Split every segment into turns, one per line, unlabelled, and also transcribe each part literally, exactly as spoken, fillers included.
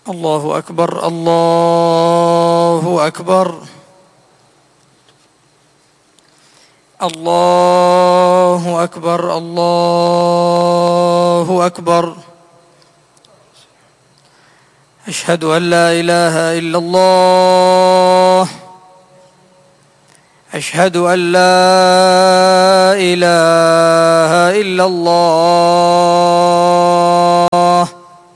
الله أكبر الله أكبر الله أكبر الله أكبر. أشهد أن لا إله إلا الله. أشهد أن لا إله إلا الله.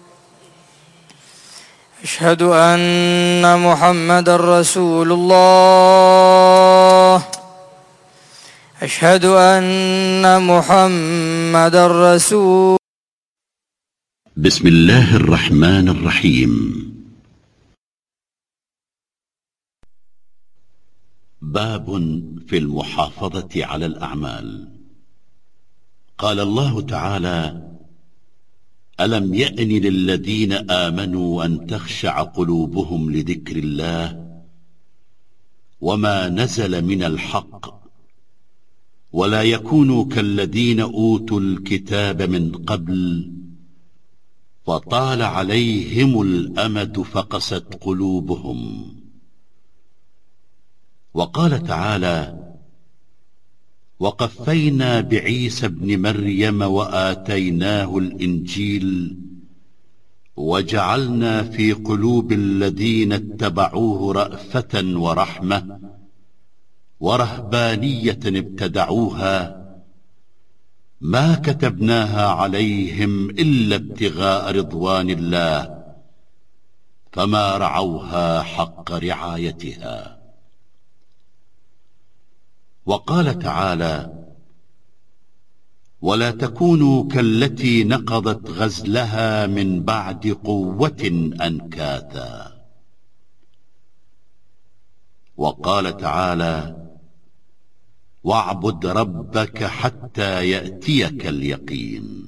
أشهد أن محمدًا رسول الله. أشهد أن محمدًا رسول.
بسم الله الرحمن الرحيم. باب في المحافظة على الأعمال. قال الله تعالى: ألم يأن للذين آمنوا أن تخشع قلوبهم لذكر الله وما نزل من الحق ولا يكونوا كالذين أوتوا الكتاب من قبل فطال عليهم الأمد فقست قلوبهم. وقال تعالى: وقفينا بعيسى ابن مريم وآتيناه الإنجيل وجعلنا في قلوب الذين اتبعوه رأفة ورحمة ورهبانية ابتدعوها ما كتبناها عليهم إلا ابتغاء رضوان الله فما رعوها حق رعايتها. وقال تعالى: ولا تكونوا كالتي نقضت غزلها من بعد قوة أنكاثا. وقال تعالى: واعبد ربك حتى يأتيك اليقين.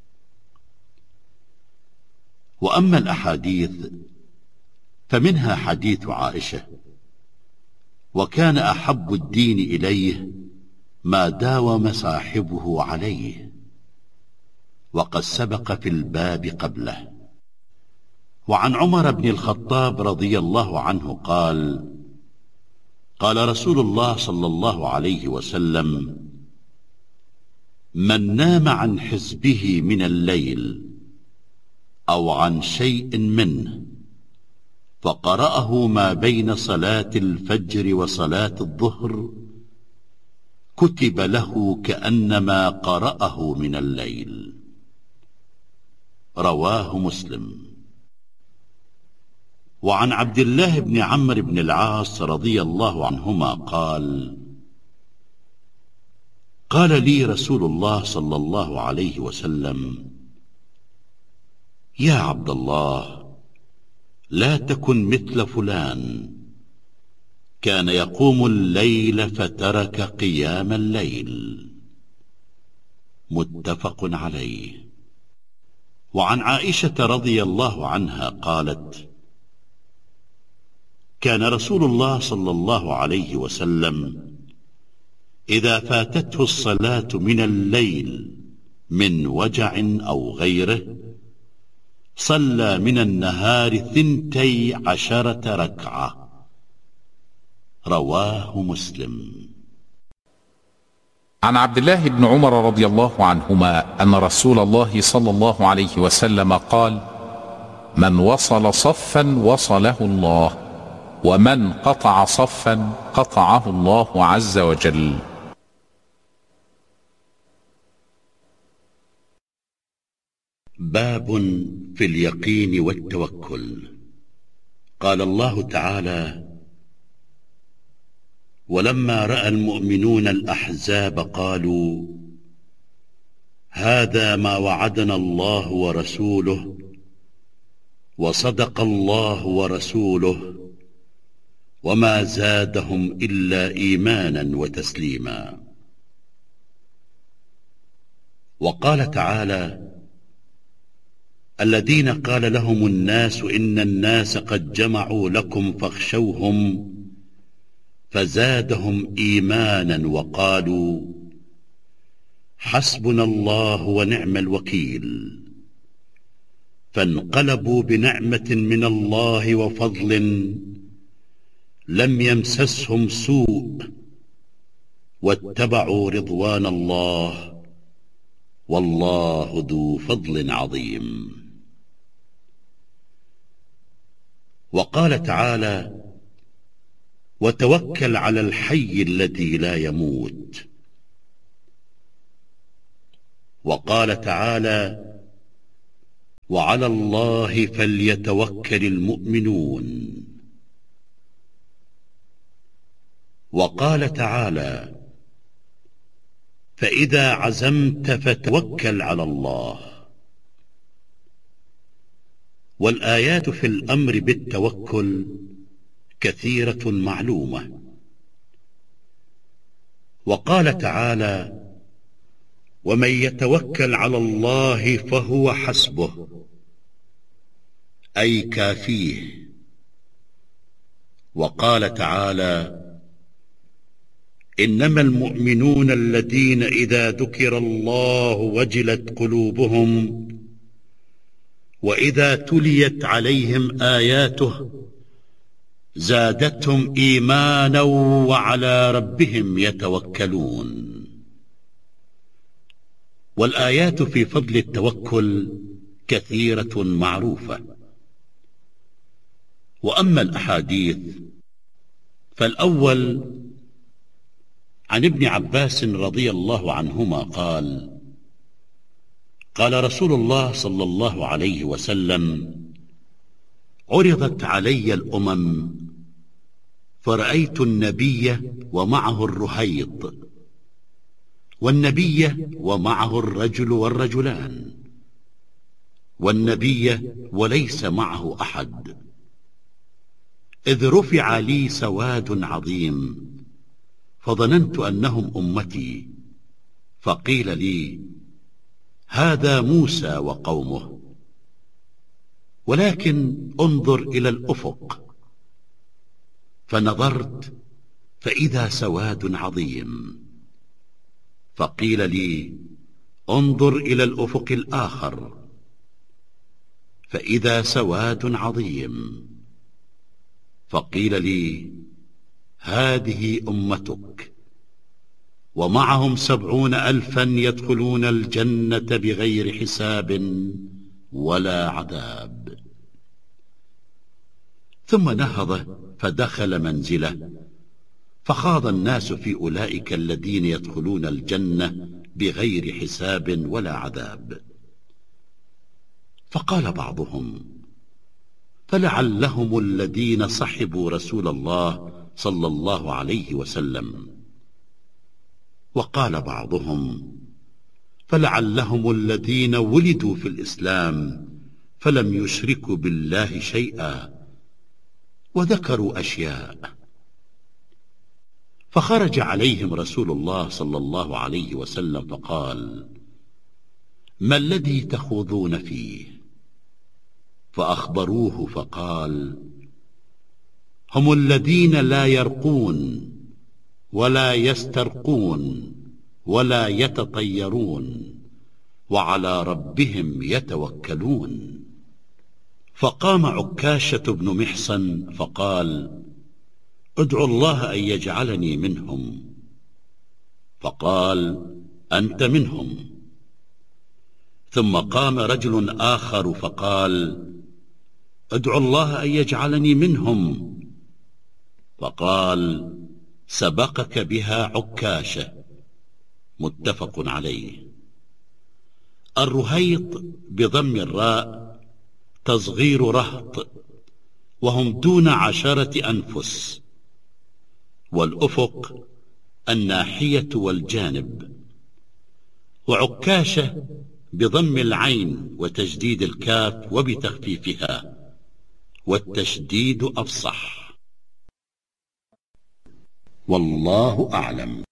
وأما الأحاديث فمنها حديث عائشة: وكان أحب الدين إليه ما داوم صاحبه عليه، وقد سبق في الباب قبله. وعن عمر بن الخطاب رضي الله عنه قال: قال رسول الله صلى الله عليه وسلم: من نام عن حزبه من الليل أو عن شيء منه فقرأه ما بين صلاة الفجر وصلاة الظهر كتب له كأنما قرأه من الليل. رواه مسلم. وعن عبد الله بن عمرو بن العاص رضي الله عنهما قال: قال لي رسول الله صلى الله عليه وسلم: يا عبد الله، لا تكن مثل فلان كان يقوم الليل فترك قيام الليل. متفق عليه. وعن عائشة رضي الله عنها قالت: كان رسول الله صلى الله عليه وسلم إذا فاتته الصلاة من الليل من وجع أو غيره صلى من النهار ثنتي عشرة ركعة. رواه مسلم.
عن عبد الله بن عمر رضي الله عنهما أن رسول الله صلى الله عليه وسلم قال: من وصل صفا وصله الله، ومن قطع صفا قطعه الله عز وجل.
باب في اليقين والتوكل. قال الله تعالى: ولما رأى المؤمنون الأحزاب قالوا هذا ما وعدنا الله ورسوله وصدق الله ورسوله وما زادهم إلا إيمانا وتسليما. وقال تعالى: الذين قال لهم الناس إن الناس قد جمعوا لكم فاخشوهم فزادهم إيمانا وقالوا حسبنا الله ونعم الوكيل. فانقلبوا بنعمة من الله وفضل لم يمسسهم سوء واتبعوا رضوان الله والله ذو فضل عظيم. وقال تعالى: وتوكل على الحي الذي لا يموت. وقال تعالى: وعلى الله فليتوكل المؤمنون. وقال تعالى: فإذا عزمت فتوكل على الله. والآيات في الأمر بالتوكل كثيرة معلومة. وقال تعالى: ومن يتوكل على الله فهو حسبه، أي كافيه. وقال تعالى: إنما المؤمنون الذين إذا ذكر الله وجلت قلوبهم وإذا تليت عليهم آياته زادتهم إيمانا وعلى ربهم يتوكلون. والآيات في فضل التوكل كثيرة معروفة. وأما الأحاديث فالأول عن ابن عباس رضي الله عنهما قال: قال رسول الله صلى الله عليه وسلم: عرضت علي الأمم فرأيت النبي ومعه الرهيط، والنبي ومعه الرجل والرجلان، والنبي وليس معه أحد، إذ رفع لي سواد عظيم فظننت أنهم أمتي، فقيل لي: هذا موسى وقومه، ولكن انظر إلى الأفق. فنظرت فإذا سواد عظيم، فقيل لي: انظر إلى الأفق الآخر، فإذا سواد عظيم، فقيل لي: هذه أمتك ومعهم سبعون ألفا يدخلون الجنة بغير حساب ولا عذاب. ثم نهض فدخل منزله، فخاض الناس في أولئك الذين يدخلون الجنة بغير حساب ولا عذاب. فقال بعضهم: فلعلهم الذين صحبوا رسول الله صلى الله عليه وسلم. وقال بعضهم: فلعلهم الذين ولدوا في الإسلام فلم يشركوا بالله شيئا، وذكروا أشياء. فخرج عليهم رسول الله صلى الله عليه وسلم فقال: ما الذي تخوضون فيه؟ فأخبروه فقال: هم الذين لا يرقون ولا يسترقون ولا يتطيرون وعلى ربهم يتوكلون. فقام عكاشة بن محصن فقال: ادعوا الله أن يجعلني منهم. فقال: أنت منهم. ثم قام رجل آخر فقال: ادعوا الله أن يجعلني منهم. فقال: سبقك بها عكاشة. متفق عليه. الرهيط بضم الراء تصغير رهط، وهم دون عشرة أنفس. والأفق الناحية والجانب. وعكاشة بضم العين وتجديد الكاف وبتخفيفها، والتشديد أفصح. والله أعلم.